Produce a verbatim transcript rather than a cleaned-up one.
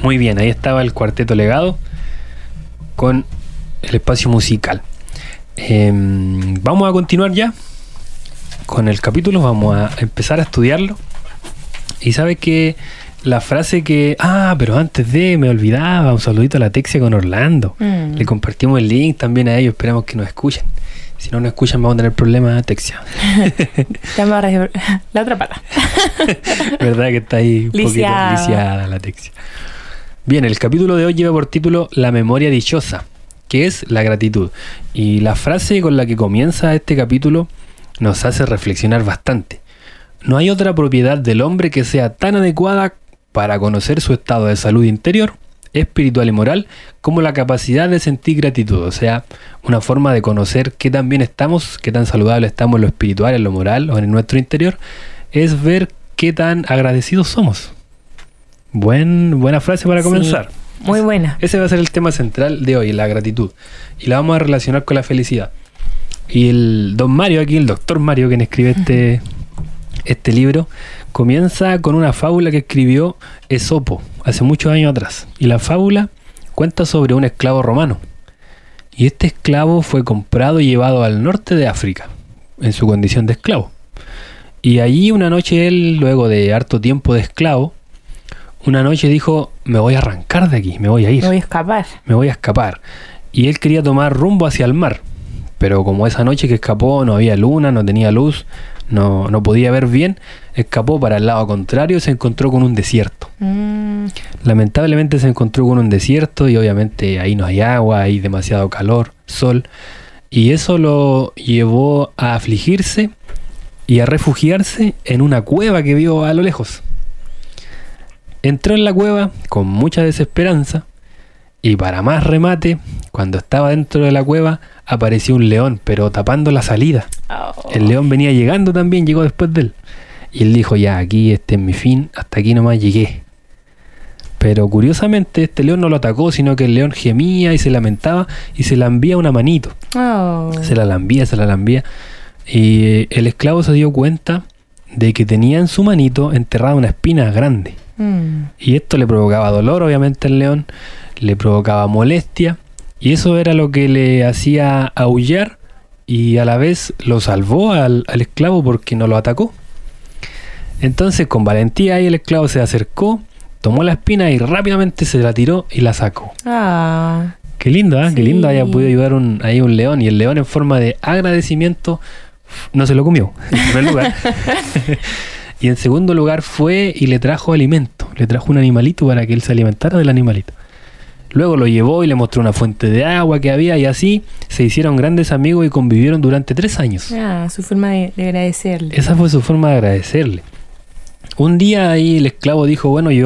Muy bien, ahí estaba el Cuarteto Legado con el espacio musical. Eh, vamos a continuar ya con el capítulo, vamos a empezar a estudiarlo. Y sabes que la frase que... Ah, pero antes de... Me olvidaba, un saludito a la Texia con Orlando. Mm. Le compartimos el link también a ellos, esperamos que nos escuchen. Si no nos escuchan vamos a tener problemas, Texia. La otra pata. Verdad que está ahí un lisiada. poquito lisiada la Texia. Bien, el capítulo de hoy lleva por título La memoria dichosa, que es la gratitud. Y la frase con la que comienza este capítulo nos hace reflexionar bastante. No hay otra propiedad del hombre que sea tan adecuada para conocer su estado de salud interior, espiritual y moral, como la capacidad de sentir gratitud. O sea, una forma de conocer qué tan bien estamos, qué tan saludable estamos en lo espiritual, en lo moral o en nuestro interior, es ver qué tan agradecidos somos. Buen, buena frase para comenzar. Sí, muy buena. Ese va a ser el tema central de hoy, la gratitud. Y la vamos a relacionar con la felicidad. Y el don Mario, aquí el doctor Mario, quien escribe este, este libro, comienza con una fábula que escribió Esopo hace muchos años atrás. Y la fábula cuenta sobre un esclavo romano. Y este esclavo fue comprado y llevado al norte de África, en su condición de esclavo. Y allí una noche él, luego de harto tiempo de esclavo, una noche dijo, me voy a arrancar de aquí, me voy a ir. Me voy a escapar. Me voy a escapar. Y él quería tomar rumbo hacia el mar. Pero como esa noche que escapó no había luna, no tenía luz, no, no podía ver bien, escapó para el lado contrario y se encontró con un desierto. Mm. Lamentablemente se encontró con un desierto y obviamente ahí no hay agua, hay demasiado calor, sol. Y eso lo llevó a afligirse y a refugiarse en una cueva que vio a lo lejos. Entró en la cueva con mucha desesperanza y para más remate, cuando estaba dentro de la cueva, apareció un león, pero tapando la salida. Oh. El león venía llegando también, llegó después de él. Y él dijo, ya, aquí este es mi fin, hasta aquí nomás llegué. Pero curiosamente este león no lo atacó, sino que el león gemía y se lamentaba y se lambía una manito. Oh. Se la lambía, se la lambía. Y el esclavo se dio cuenta de que tenía en su manito enterrada una espina grande. Mm. Y esto le provocaba dolor, obviamente, al león, le provocaba molestia. Y eso era lo que le hacía aullar y a la vez lo salvó al, al esclavo porque no lo atacó. Entonces con valentía ahí el esclavo se acercó, tomó la espina y rápidamente se la tiró y la sacó. Ah, qué lindo, ¿eh? Sí. Qué lindo haya podido ayudar un, ahí un león. Y el león en forma de agradecimiento no se lo comió, en primer lugar. Y en segundo lugar fue y le trajo alimento. Le trajo un animalito para que él se alimentara del animalito. Luego lo llevó y le mostró una fuente de agua que había y así se hicieron grandes amigos y convivieron durante tres años. Ah, su forma de, de agradecerle. Esa fue su forma de agradecerle. Un día ahí el esclavo dijo, bueno, yo